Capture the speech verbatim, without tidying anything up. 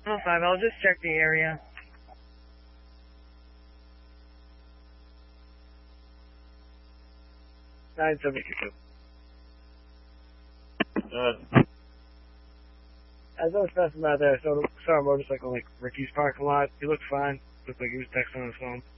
Oh, five, I'll just check the area. nine seventy-two. Uh, As I was passing by there, I saw, saw a motorcycle like Ricky's parking lot. He looked fine. Looked like he was texting on his phone.